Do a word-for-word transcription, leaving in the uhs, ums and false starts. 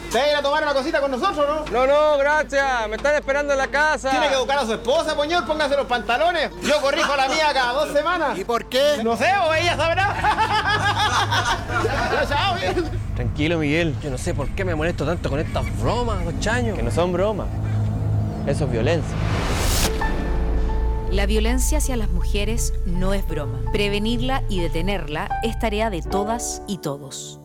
¿Te vas a ir a tomar una cosita con nosotros, no? No, no, gracias. Me están esperando en la casa. Tiene que educar a su esposa, poñol. Póngase los pantalones. Yo corrijo a la mía cada dos semanas. ¿Y por qué? No sé, o ella sabrá. Ya, chao, bien. Tranquilo, Miguel. Yo no sé por qué me molesto tanto con estas bromas, los chaños. Que no son bromas. Eso es violencia. La violencia hacia las mujeres no es broma. Prevenirla y detenerla es tarea de todas y todos.